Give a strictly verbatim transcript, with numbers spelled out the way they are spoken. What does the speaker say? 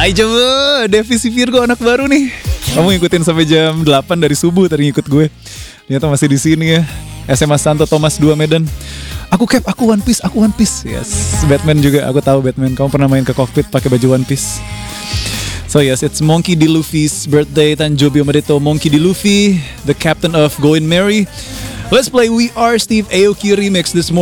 Hai coba, Devi si Virgo anak baru nih. Kamu ngikutin sampai jam delapan dari subuh tadi ngikut gue. Ternyata masih di sini ya. S M A Santo Thomas dua Medan. Aku Cap, aku One Piece, aku One Piece. Yes, Batman juga, aku tahu Batman. Kamu pernah main ke cockpit pakai baju One Piece. So yes, it's Monkey D. Luffy's birthday. Tanjobi Omerito, Monkey D. Luffy, the captain of Going Merry. Let's play We Are Steve Aoki remix this morning.